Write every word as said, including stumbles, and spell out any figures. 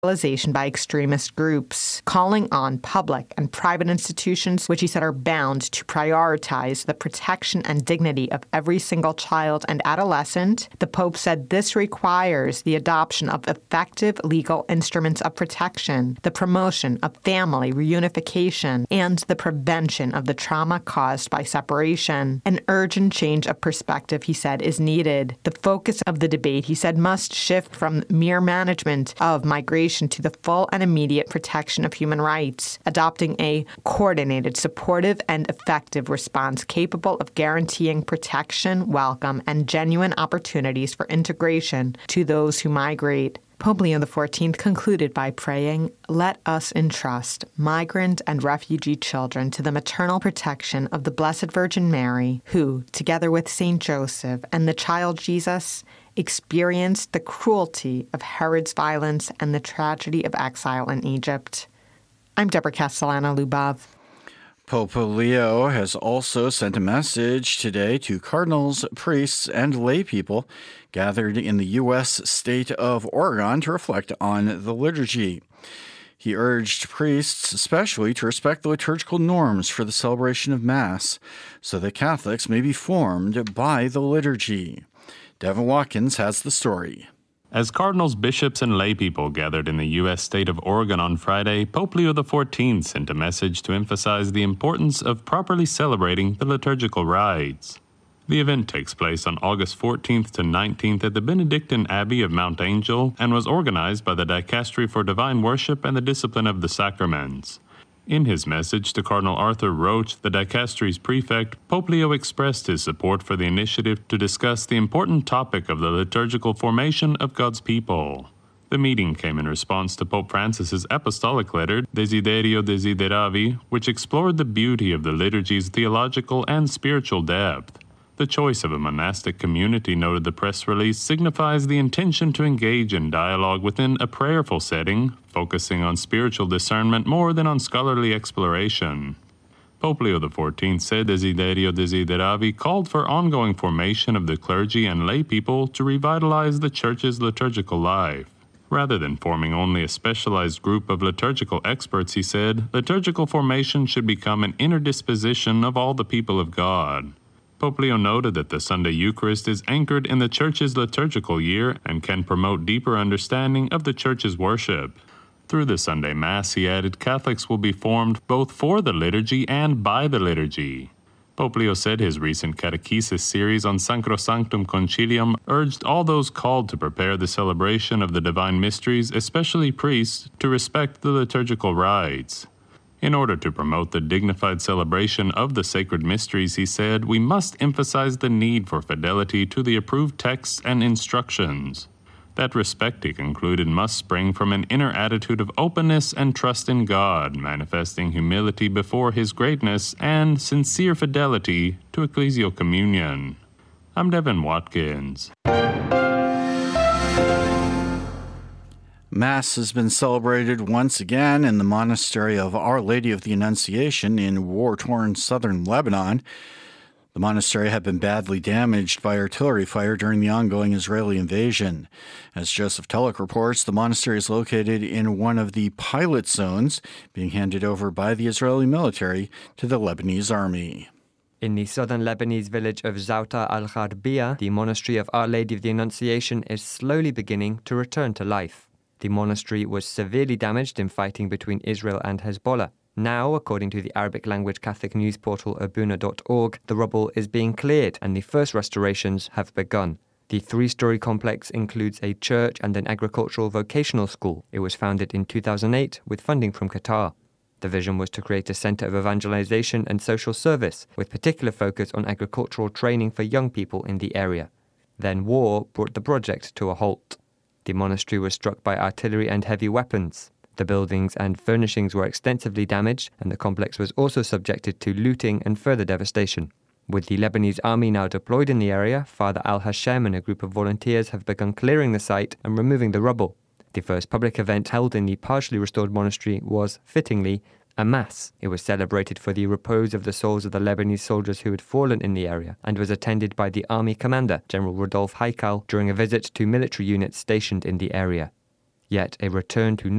by extremist groups, calling on public and private institutions, which he said are bound to prioritize the protection and dignity of every single child and adolescent. The Pope said this requires the adoption of effective legal instruments of protection, the promotion of family reunification, and the prevention of the trauma caused by separation. An urgent change of perspective, he said, is needed. The focus of the debate, he said, must shift from mere management of migration to the full and immediate protection of human rights, adopting a coordinated, supportive, and effective response capable of guaranteeing protection, welcome, and genuine opportunities for integration to those who migrate. Pope Leo the fourteenth concluded by praying, "Let us entrust migrant and refugee children to the maternal protection of the Blessed Virgin Mary, who, together with Saint Joseph and the child Jesus, experienced the cruelty of Herod's violence and the tragedy of exile in Egypt." I'm Deborah Castellano-Lubov. Pope Leo has also sent a message today to cardinals, priests, and lay people gathered in the U S state of Oregon to reflect on the liturgy. He urged priests especially to respect the liturgical norms for the celebration of Mass so that Catholics may be formed by the liturgy. Devin Watkins has the story. As cardinals, bishops, and laypeople gathered in the U S state of Oregon on Friday, Pope Leo the fourteenth sent a message to emphasize the importance of properly celebrating the liturgical rites. The event takes place on August fourteenth to nineteenth at the Benedictine Abbey of Mount Angel and was organized by the Dicastery for Divine Worship and the Discipline of the Sacraments. In his message to Cardinal Arthur Roach, the Dicastery's prefect, Pope Leo expressed his support for the initiative to discuss the important topic of the liturgical formation of God's people. The meeting came in response to Pope Francis's apostolic letter, Desiderio Desideravi, which explored the beauty of the liturgy's theological and spiritual depth. The choice of a monastic community, noted the press release, signifies the intention to engage in dialogue within a prayerful setting, focusing on spiritual discernment more than on scholarly exploration. Pope Leo the fourteenth said Desiderio Desideravi called for ongoing formation of the clergy and lay people to revitalize the Church's liturgical life. Rather than forming only a specialized group of liturgical experts, he said, liturgical formation should become an inner disposition of all the people of God. Pope Leo noted that the Sunday Eucharist is anchored in the Church's liturgical year and can promote deeper understanding of the Church's worship. Through the Sunday Mass, he added, Catholics will be formed both for the liturgy and by the liturgy. Pope Leo said his recent catechesis series on Sacrosanctum Concilium urged all those called to prepare the celebration of the divine mysteries, especially priests, to respect the liturgical rites. In order to promote the dignified celebration of the sacred mysteries, he said, we must emphasize the need for fidelity to the approved texts and instructions. That respect, he concluded, must spring from an inner attitude of openness and trust in God, manifesting humility before His greatness and sincere fidelity to ecclesial communion. I'm Devin Watkins. Mass has been celebrated once again in the monastery of Our Lady of the Annunciation in war-torn southern Lebanon. The monastery had been badly damaged by artillery fire during the ongoing Israeli invasion. As Joseph Tulloch reports, the monastery is located in one of the pilot zones being handed over by the Israeli military to the Lebanese army. In the southern Lebanese village of Zauta al-Gharbia, the monastery of Our Lady of the Annunciation is slowly beginning to return to life. The monastery was severely damaged in fighting between Israel and Hezbollah. Now, according to the Arabic-language Catholic news portal Abuna dot org, the rubble is being cleared and the first restorations have begun. The three-story complex includes a church and an agricultural vocational school. It was founded in two thousand eight with funding from Qatar. The vision was to create a center of evangelization and social service, with particular focus on agricultural training for young people in the area. Then war brought the project to a halt. The monastery was struck by artillery and heavy weapons. The buildings and furnishings were extensively damaged, and the complex was also subjected to looting and further devastation. With the Lebanese army now deployed in the area, Father Al-Hashem and a group of volunteers have begun clearing the site and removing the rubble. The first public event held in the partially restored monastery was, fittingly, a Mass. It was celebrated for the repose of the souls of the Lebanese soldiers who had fallen in the area and was attended by the army commander, General Rodolphe Haikal, during a visit to military units stationed in the area. Yet a return to